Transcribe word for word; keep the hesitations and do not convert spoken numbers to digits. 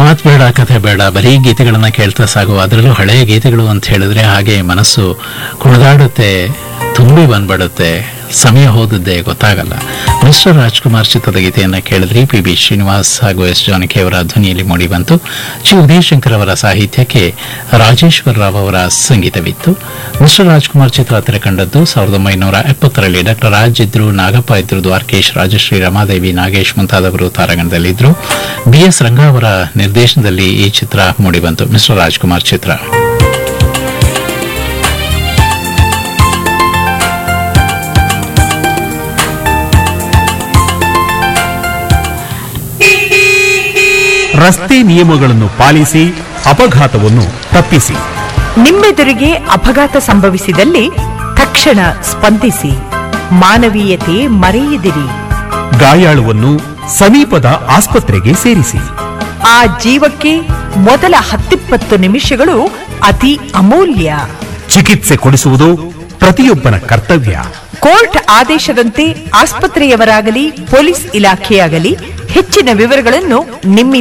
ಮಾತು ಬೇಡ, ಕಥೆ ಬೇಡ, ಬರೀ ಗೀತೆಗಳನ್ನ ಕೇಳ್ತಾ ಸಾಗುವ. ಅದರಲ್ಲೂ ಹಳೆಯ ಗೀತೆಗಳು ಅಂತ ಹೇಳಿದ್ರೆ ಹಾಗೆ ಮನಸ್ಸು ಕುಣಿದಾಡುತ್ತೆ, ತುಂಬಿ ಬಂದ್ಬಿಡುತ್ತೆ, ಸಮಯ ಹೋದದ್ದೇ ಗೊತ್ತಾಗಲ್ಲ. ಮಿಸ್ಟರ್ ರಾಜ್ಕುಮಾರ್ ಚಿತ್ರದ ಗೀತೆಯನ್ನ ಕೇಳಿದ್ರಿ. ಪಿ ಬಿ ಶ್ರೀನಿವಾಸ್ ಹಾಗೂ ಎಸ್ ಜಾನಕಿ ಅವರ ಧ್ವನಿಯಲ್ಲಿ ಮೂಡಿ ಬಂತು. ಚಿ ಉದಯಶಂಕರ್ ಅವರ ಸಾಹಿತ್ಯಕ್ಕೆ ರಾಜೇಶ್ವರ ರಾವ್ ಅವರ ಸಂಗೀತವಿತ್ತು. ಮಿಸ್ಟರ್ ರಾಜ್ಕುಮಾರ್ ಚಿತ್ರ ತೆರೆ ಕಂಡದ್ದು ಸಾವಿರದ ಒಂಬೈನೂರ ಎಪ್ಪತ್ತರಲ್ಲಿ. ಡಾಕ್ಟರ್ ರಾಜ್ ಇದ್ರು, ನಾಗಪ್ಪ ಇದ್ರು, ದ್ವಾರಕೇಶ್, ರಾಜಶ್ರೀ, ರಮಾದೇವಿ, ನಾಗೇಶ್ ಮುಂತಾದವರು ತಾರಾಗಣದಲ್ಲಿದ್ದರು. ಬಿ ಎಸ್ ರಂಗ ಅವರ ನಿರ್ದೇಶನದಲ್ಲಿ ಈ ಚಿತ್ರ ಮೂಡಿಬಂತು, ಮಿಸ್ಟರ್ ರಾಜ್ಕುಮಾರ್ ಚಿತ್ರ. ರಸ್ತೆ ನಿಯಮಗಳನ್ನು ಪಾಲಿಸಿ, ಅಪಘಾತವನ್ನು ತಪ್ಪಿಸಿ. ನಿಮ್ಮೆದುರಿಗೆ ಅಪಘಾತ ಸಂಭವಿಸಿದಲ್ಲಿ ತಕ್ಷಣ ಸ್ಪಂದಿಸಿ. ಮಾನವೀಯತೆ ಮರೆಯದಿರಿ. ಗಾಯಾಳುವನ್ನು ಸಮೀಪದ ಆಸ್ಪತ್ರೆಗೆ ಸೇರಿಸಿ. ಆ ಜೀವಕ್ಕೆ ಮೊದಲ ಹತ್ತಿಪ್ಪತ್ತು ನಿಮಿಷಗಳು ಅತಿ ಅಮೂಲ್ಯ. ಚಿಕಿತ್ಸೆ ಕೊಡಿಸುವುದು ಪ್ರತಿಯೊಬ್ಬನ ಕರ್ತವ್ಯ. ಕೋರ್ಟ್ ಆದೇಶದಂತೆ ಆಸ್ಪತ್ರೆಯವರಾಗಲಿ ಪೊಲೀಸ್ ಇಲಾಖೆಯಾಗಲಿ ಹೆಚ್ಚಿನ ವಿವರಗಳನ್ನು ನಿಮ್ಮ